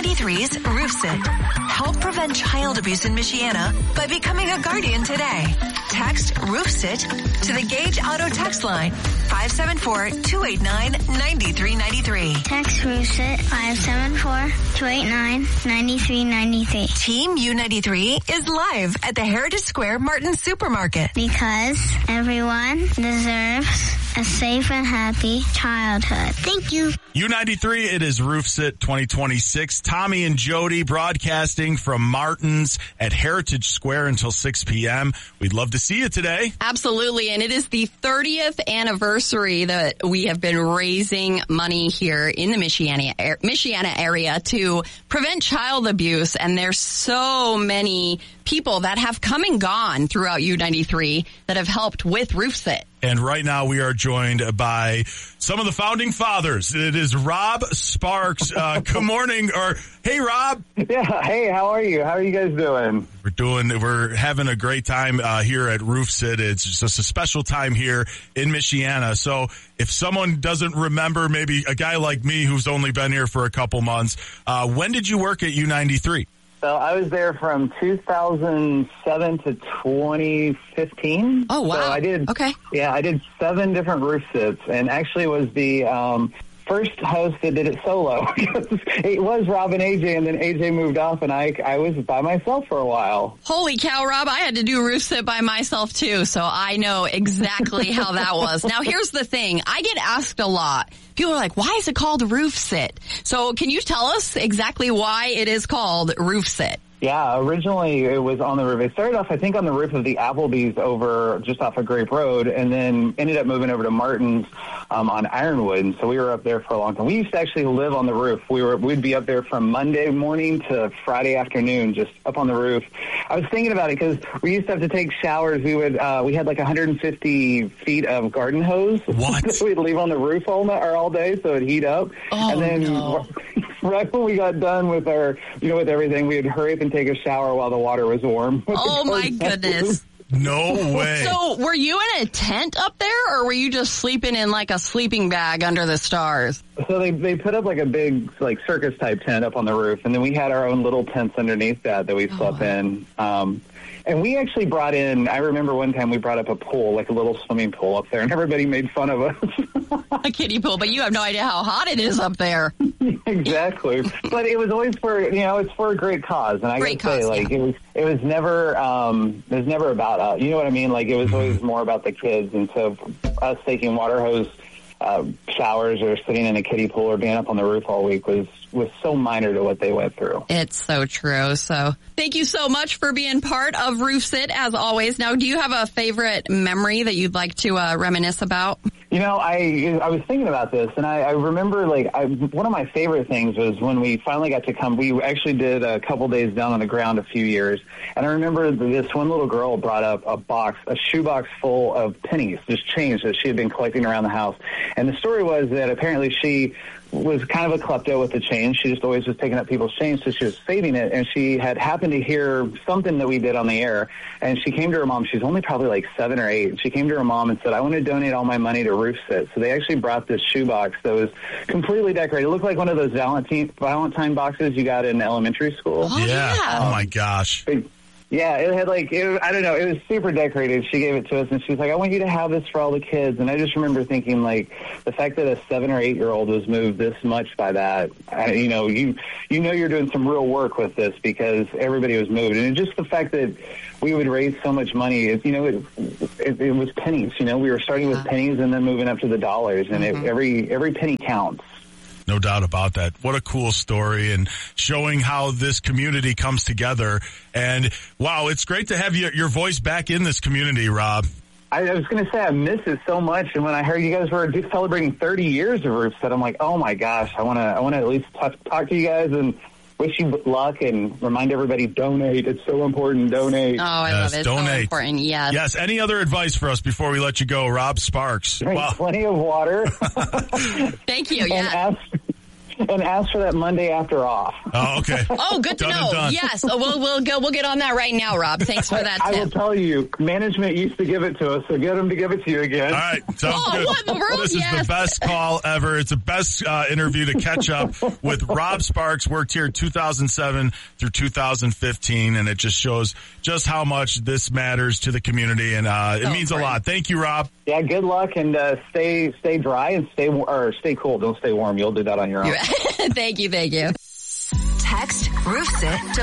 U93's Roof Sit. Help prevent child abuse in Michiana by becoming a guardian today. Text Roof Sit to the Gage Auto text line 574-289-9393. Text Roof Sit 574-289-9393. Team U93 is live at the Heritage Square Martin Supermarket. Because everyone deserves a safe and happy childhood. Thank you. U93, it is Roof Sit 2026. Tommy and Jody broadcasting from Martin's at Heritage Square until 6 p.m. We'd love to see you today. Absolutely. And it is the 30th anniversary that we have been raising money here in the Michiana area to prevent child abuse. And there's so many people that have come and gone throughout U93 that have helped with Roof Sit. And right now we are joined by some of the founding fathers. It is Rob Sparks. Good morning. Or hey, Rob. Yeah. Hey, how are you? How are you guys doing? We're having a great time here at Roof Sit. It's just a special time here in Michiana. So if someone doesn't remember, maybe a guy like me who's only been here for a couple months, when did you work at U93? So I was there from 2007 to 2015. Oh, wow. So I did, okay. Yeah, I did 7 different roof sits, and actually was the first host that did it solo. It was Rob and AJ, and then AJ moved off, and I was by myself for a while. Holy cow, Rob, I had to do Roof Sit by myself too, so I know exactly how that was. Now, here's the thing. I get asked a lot. People are like, why is it called Roof Sit? So can you tell us exactly why it is called Roof Sit? Yeah, originally it was on the roof. It started off, I think, on the roof of the Applebee's over just off of Grape Road, and then ended up moving over to Martin's on Ironwood. And so we were up there for a long time. We used to actually live on the roof. We'd be up there from Monday morning to Friday afternoon, just up on the roof. I was thinking about it because we used to have to take showers. We had like 150 feet of garden hose. What? That we'd leave on the roof all day so it'd heat up. Oh, and then no. Right when we got done with with everything, we'd hurry up and take a shower while the water was warm. Oh, my goodness. No way. So were you in a tent up there, or were you just sleeping in like a sleeping bag under the stars? So they put up like a big like circus type tent up on the roof, and then we had our own little tents underneath that we slept in. And we actually brought in, I remember one time we brought up a pool, like a little swimming pool up there, and everybody made fun of us. A kiddie pool, but you have no idea how hot it is up there. Exactly. But it was always for, it's for a great cause. And I gotta say, like, yeah. it was never about us. You know what I mean? Like, it was always more about the kids. And so us taking water hose showers or sitting in a kiddie pool or being up on the roof all week was so minor to what they went through. It's so true. So thank you so much for being part of Roof Sit, as always. Now, do you have a favorite memory that you'd like to reminisce about? I was thinking about this, and I remember, one of my favorite things was when we finally got to come. We actually did a couple days down on the ground a few years, and I remember this one little girl brought up a shoebox full of pennies, just change that she had been collecting around the house. And the story was that apparently she was kind of a klepto with the change. She just always was taking up people's change, so she was saving it, and she had happened to hear something that we did on the air, and she came to her mom. She's only probably like 7 or 8. She came to her mom and said, I want to donate all my money to Roof Sit. So they actually brought this shoebox that was completely decorated. It looked like one of those Valentine boxes you got in elementary school. Oh, yeah. Oh, my gosh. Yeah, it had I don't know, it was super decorated. She gave it to us, and she was like, I want you to have this for all the kids. And I just remember thinking, the fact that a 7 or 8-year-old was moved this much by that, you're doing some real work with this because everybody was moved. And just the fact that we would raise so much money, it was pennies. We were starting with pennies and then moving up to the dollars, and every penny counts. No doubt about that. What a cool story, and showing how this community comes together. And wow, it's great to have your voice back in this community, Rob. I was going to say I miss it so much, and when I heard you guys were celebrating 30 years of Roof Sit, I'm like, oh my gosh, I want to at least talk to you guys and wish you luck and remind everybody, donate. It's so important. Donate. Oh, I love it. Donate. So important. Yes. Yes. Any other advice for us before we let you go, Rob Sparks? Drink plenty of water. Thank you. Yeah. And and ask for that Monday after off. Oh, okay. Oh, good to know. Yes. We'll get on that right now, Rob. Thanks for that tip. I will tell you, management used to give it to us, so get them to give it to you again. All right. Sounds good. What in the world? This is the best call ever. It's the best interview to catch up with. Rob Sparks worked here 2007 through 2015, and it just shows just how much this matters to the community, and it means a lot. Thank you, Rob. Yeah, good luck, and stay dry and stay cool. Don't stay warm. You'll do that on your own. Thank you. Text RoofSit to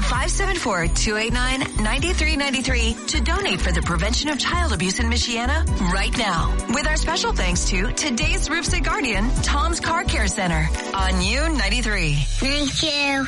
574-289-9393 to donate for the prevention of child abuse in Michiana right now. With our special thanks to today's RoofSit guardian, Tom's Car Care Center on U93. Thank you.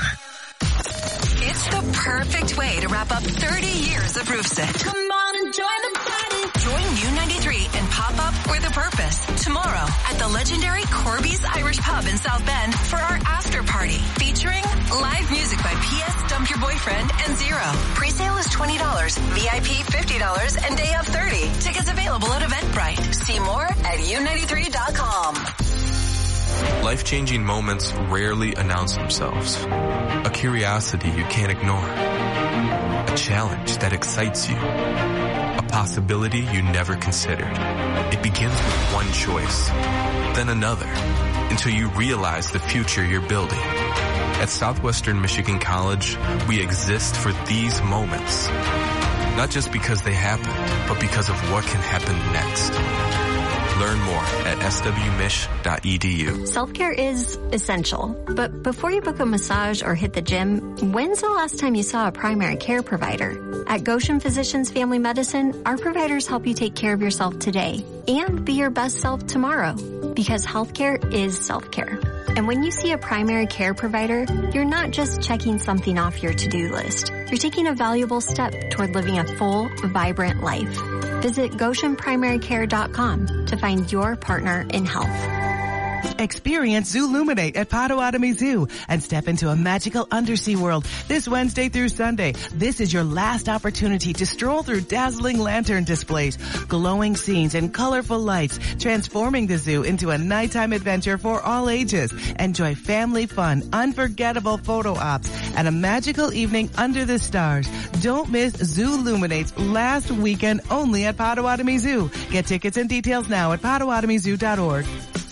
It's the perfect way to wrap up 30 years of RoofSit. Come on and join the party. Join U93 and pop up with a purpose tomorrow at the legendary Corby's Irish Pub in South Bend for our after party featuring live music by P.S. Dump Your Boyfriend and Zero. Presale is $20, VIP $50, and day of $30. Tickets available at Eventbrite. See more at U93.com. Life-changing moments rarely announce themselves. A curiosity you can't ignore. A challenge that excites you. A possibility you never considered. It begins with one choice, then another, until you realize the future you're building. At Southwestern Michigan College, we exist for these moments. Not just because they happened, but because of what can happen next. Learn more at swmich.edu. Self-care is essential, but before you book a massage or hit the gym, when's the last time you saw a primary care provider? At Goshen Physicians Family Medicine, our providers help you take care of yourself today and be your best self tomorrow, because healthcare is self-care. And when you see a primary care provider, you're not just checking something off your to-do list. You're taking a valuable step toward living a full, vibrant life. Visit GoshenPrimaryCare.com to find your partner in health. Experience Zooluminate at Potawatomi Zoo and step into a magical undersea world this Wednesday through Sunday. This is your last opportunity to stroll through dazzling lantern displays, glowing scenes, and colorful lights, transforming the zoo into a nighttime adventure for all ages. Enjoy family fun, unforgettable photo ops, and a magical evening under the stars. Don't miss Zooluminate's last weekend only at Potawatomi Zoo. Get tickets and details now at PotawatomiZoo.org.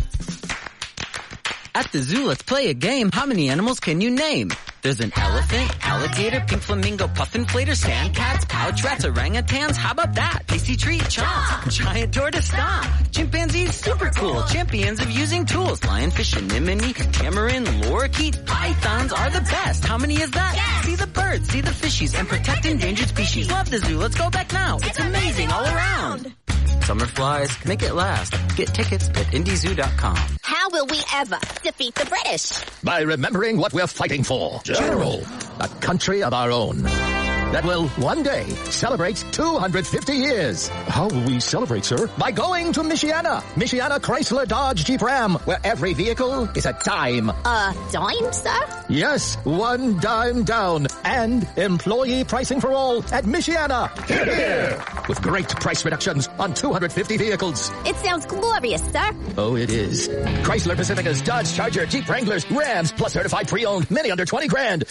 At the zoo, let's play a game. How many animals can you name? There's an elephant, alligator, pink flamingo, puffin flater, sand cats, pouch rats, orangutans. How about that? Tasty treat, chomp. Giant tortoise, stomp. Chimpanzees, super cool. Champions of using tools. Lionfish, anemone, tamarin, lorikeet. Pythons are the best. How many is that? Yes. See the birds, see the fishies, and protect endangered species. Love the zoo. Let's go back now. It's amazing all around. Summer flies, make it last. Get tickets at IndyZoo.com. How will we ever defeat the British? By remembering what we're fighting for. General, a country of our own. That will one day celebrate 250 years. How will we celebrate, sir? By going to Michiana. Michiana Chrysler Dodge Jeep Ram, where every vehicle is a dime. A dime, sir? Yes, one dime down. And employee pricing for all at Michiana. Here. With great price reductions on 250 vehicles. It sounds glorious, sir. Oh, it is. Chrysler Pacificas, Dodge Charger, Jeep Wranglers, Rams, plus certified pre-owned, many under 20 grand.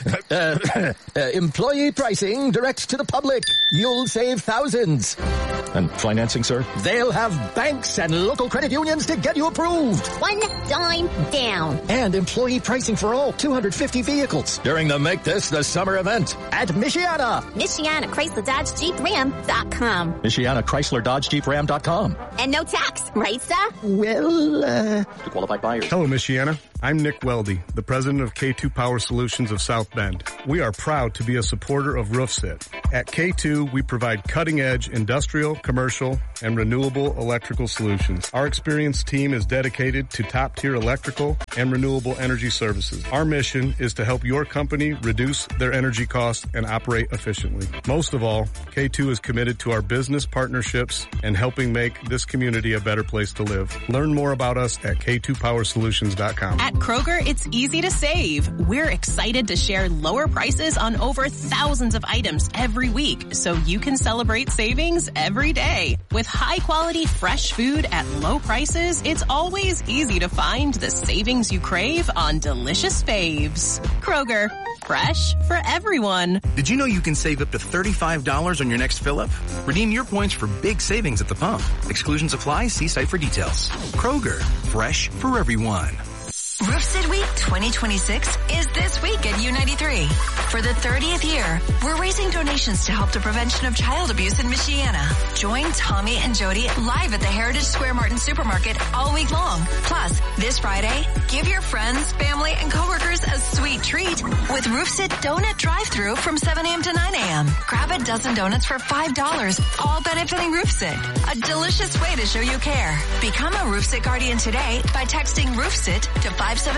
Employee pricing direct to the public. You'll save thousands. And financing, sir? They'll have banks and local credit unions to get you approved. One dime down. And employee pricing for all 250 vehicles during the Make This the Summer event at Michiana. Michiana Chrysler Dodge Jeep Ram.com. Michiana Chrysler Dodge Jeep Ram.com. And no tax, right, sir? Well, to qualified buyers. Hello, Michiana. I'm Nick Weldy, the president of K2 Power Solutions of South Bend. We are proud to be a supporter of RoofSit. At K2, we provide cutting-edge industrial, commercial, and renewable electrical solutions. Our experienced team is dedicated to top-tier electrical and renewable energy services. Our mission is to help your company reduce their energy costs and operate efficiently. Most of all, K2 is committed to our business partnerships and helping make this community a better place to live. Learn more about us at K2PowerSolutions.com. At Kroger, it's easy to save. We're excited to share lower prices on over thousands of items every week, so you can celebrate savings every every day. With high-quality, fresh food at low prices, it's always easy to find the savings you crave on delicious faves. Kroger, fresh for everyone. Did you know you can save up to $35 on your next fill-up? Redeem your points for big savings at the pump. Exclusions apply. See site for details. Kroger, fresh for everyone. Roofsit Week 2026 is this week at U93. For the 30th year, we're raising donations to help the prevention of child abuse in Michiana. Join Tommy and Jody live at the Heritage Square Martin Supermarket all week long. Plus, this Friday, give your friends, family, and coworkers a sweet treat with Roofsit Donut Drive-Thru from 7 a.m. to 9 a.m. Grab a dozen donuts for $5, all benefiting Roofsit. A delicious way to show you care. Become a Roofsit Guardian today by texting Roofsit to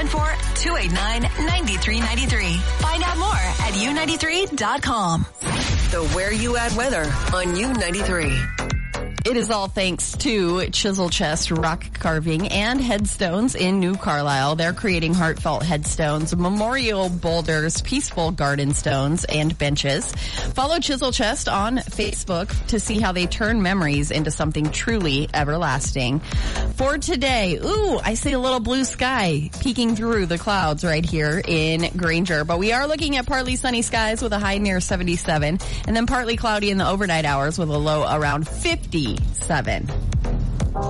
574-289-9393. Find out more at U93.com. The Where You At weather on U93. It is all thanks to Chisel Chest Rock Carving and Headstones in New Carlisle. They're creating heartfelt headstones, memorial boulders, peaceful garden stones, and benches. Follow Chisel Chest on Facebook to see how they turn memories into something truly everlasting. For today, I see a little blue sky peeking through the clouds right here in Granger. But we are looking at partly sunny skies with a high near 77, and then partly cloudy in the overnight hours with a low around 57.